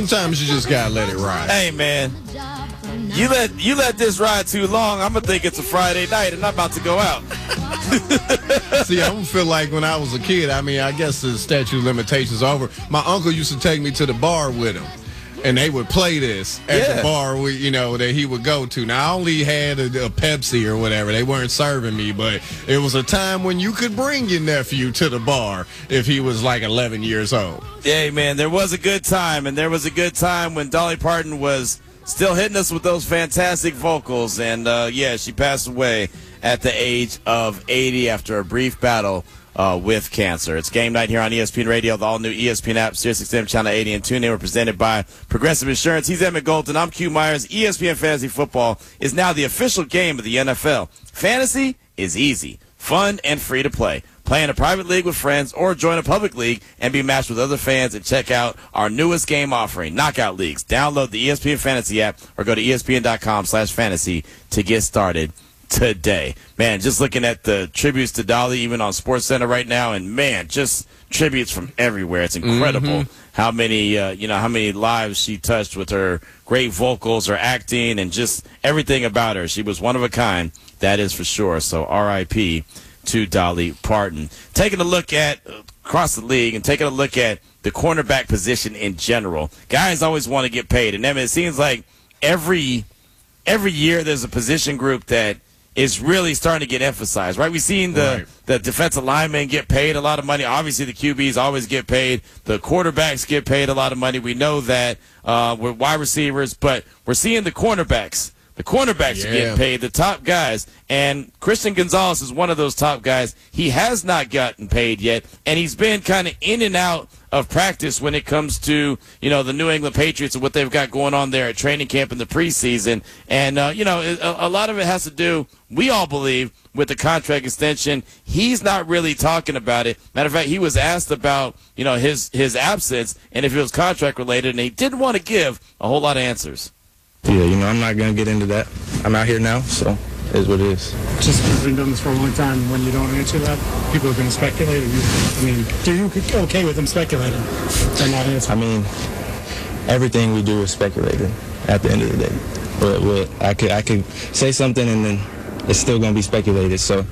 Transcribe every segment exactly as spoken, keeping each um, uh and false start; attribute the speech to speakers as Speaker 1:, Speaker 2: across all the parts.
Speaker 1: Sometimes you just gotta let it ride.
Speaker 2: Hey, man, you let you let this ride too long, I'm gonna think it's a Friday night and I'm about to go out.
Speaker 1: See, I don't feel like when I was a kid, I mean, I guess the statute of limitations over. My uncle used to take me to the bar with him, and they would play this at
Speaker 2: Yeah.
Speaker 1: the bar, we, you know, that he would go to. Now, I only had a, a Pepsi or whatever. They weren't serving me, but it was a time when you could bring your nephew to the bar if he was like eleven years old.
Speaker 2: Hey, man, there was a good time, and there was a good time when Dolly Parton was still hitting us with those fantastic vocals. And, uh, yeah, she passed away at the age of eighty after a brief battle uh, with cancer. It's game night here on E S P N Radio, the all-new E S P N app, Sirius X M Channel eighty, and TuneIn. We're presented by Progressive Insurance. He's Emmett Golden. I'm Q Myers. E S P N Fantasy Football is now the official game of the N F L. Fantasy is easy, fun, and free to play. Play in a private league with friends or join a public league and be matched with other fans, and check out our newest game offering, Knockout Leagues. Download the E S P N Fantasy app or go to E S P N dot com slash fantasy to get started today. Man, just looking at the tributes to Dolly even on SportsCenter right now, and man, just tributes from everywhere. It's incredible mm-hmm. how many uh, you know how many lives she touched with her great vocals, her acting, and just everything about her. She was one of a kind, that is for sure. So R I P to Dolly Parton. Taking a look at uh, across the league and taking a look at the cornerback position in general. Guys always want to get paid, and then it seems like every every year there's a position group that is really starting to get emphasized, right? We've seen the, right. the defensive linemen get paid a lot of money. Obviously, the Q Bs always get paid. The quarterbacks get paid a lot of money. We know that uh, with wide receivers, but we're seeing the cornerbacks. The cornerbacks
Speaker 1: yeah.
Speaker 2: are getting paid, the top guys. And Christian Gonzalez is one of those top guys. He has not gotten paid yet, and he's been kind of in and out of practice when it comes to, you know, the New England Patriots and what they've got going on there at training camp in the preseason. And, uh, you know, a, a lot of it has to do, we all believe, with the contract extension. He's not really talking about it. Matter of fact, he was asked about, you know, his, his absence and if it was contract related, and he didn't want to give a whole lot of answers.
Speaker 3: Yeah, you know, I'm not going to get into that. I'm out here now, so it is what it is.
Speaker 4: Just you've been doing this for a long time. When you don't answer that, people are going to speculate. Or you, I mean, are you okay with them speculating and not answering?
Speaker 3: I mean, everything we do is speculated at the end of the day. But, but I could I could say something and then it's still going to be speculated. So,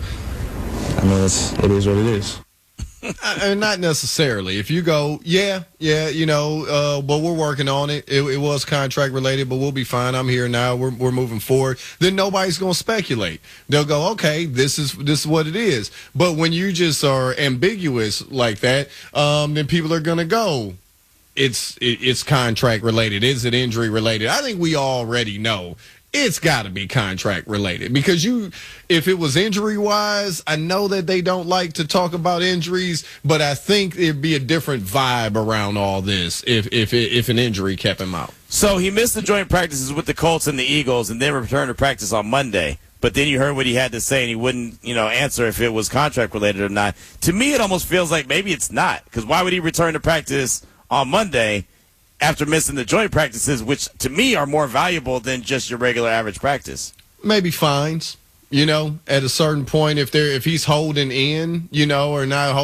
Speaker 3: I mean, it's, it is what it is.
Speaker 1: Uh, not necessarily. If you go, yeah, yeah, you know, uh, but we're working on it. it. It was contract related, but we'll be fine. I'm here now. We're we're moving forward. Then nobody's gonna speculate. They'll go, okay, this is this is what it is. But when you just are ambiguous like that, um, then people are gonna go, it's it, it's contract related. Is it injury related? I think we already know. It's got to be contract related because you, if it was injury wise, I know that they don't like to talk about injuries, but I think it'd be a different vibe around all this if if it, if an injury kept him out.
Speaker 2: So he missed the joint practices with the Colts and the Eagles, and then returned to practice on Monday. But then you heard what he had to say, and he wouldn't, you know, answer if it was contract related or not. To me, it almost feels like maybe it's not, because why would he return to practice on Monday after missing the joint practices, which to me are more valuable than just your regular average practice?
Speaker 1: Maybe fines, you know, at a certain point if they're if he's holding in, you know, or not holding